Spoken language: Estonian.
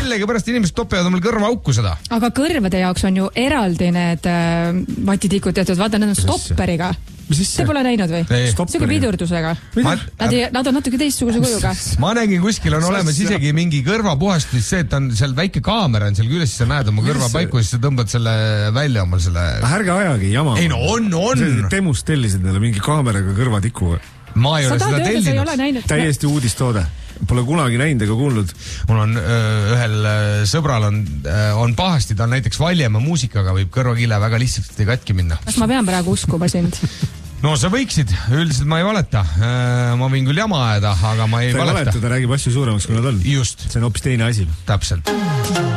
millegipärast inimesed topivad omal kõrvaauku seda. Aga kõrvade jaoks on ju eraldi need vatitikud tehtud, vaata, need on stopperiga. Te pole näinud või? Siuke pidurdusega. Nad on natuke teistsuguse kujuga. Ma nägin kuskil on olemas isegi mingi kõrvapuhastus, see, et on seal väike kaamera on seal küljes, siis sa näed oma kõrva paiku, siis sa tõmbad selle välja omal selle... Ärge ajagi jama. Ei no on. Temust tellisid neile mingi kaameraga kõrvatiku. Ma ei ole seda tellinud. Täiesti uudistoode. Pole kunagi näinud ega kuulnud. Mul on ühel sõbral on pahasti, ta on näiteks Valjemaa muusikaga, võib kõrvakile väga lihtsalt katki minna. Kas ma pean praegu uskuma sind? No sa võiksid, üldiselt ma ei valeta. Ma võin küll jama ajada, aga ma ei valeta. Ta räägib asju suuremaks, kui nad on. Just. See on hoopis teine asi. Täpselt.